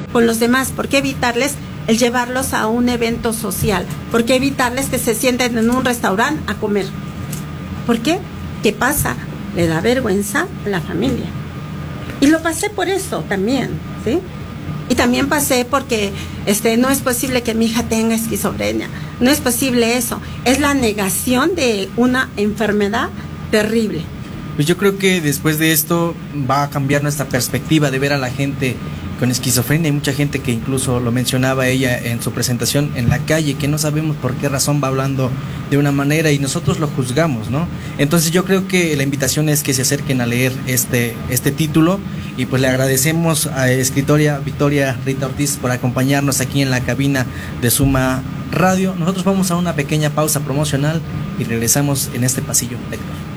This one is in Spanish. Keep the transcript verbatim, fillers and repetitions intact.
con los demás? ¿Por qué evitarles el llevarlos a un evento social? ¿Por qué evitarles que se sienten en un restaurante a comer? ¿Por qué? ¿Qué pasa? Le da vergüenza a la familia. Y lo pasé por eso también, ¿sí? Y también pasé porque este, no es posible que mi hija tenga esquizofrenia. No es posible eso. Es la negación de una enfermedad terrible. Pues yo creo que después de esto va a cambiar nuestra perspectiva de ver a la gente con esquizofrenia. Hay mucha gente que incluso lo mencionaba ella en su presentación en la calle, que no sabemos por qué razón va hablando de una manera y nosotros lo juzgamos, ¿no? Entonces yo creo que la invitación es que se acerquen a leer este, este título y pues le agradecemos a escritora Victoria Rita Ortiz por acompañarnos aquí en la cabina de Suma Radio. Nosotros vamos a una pequeña pausa promocional y regresamos en este pasillo lector.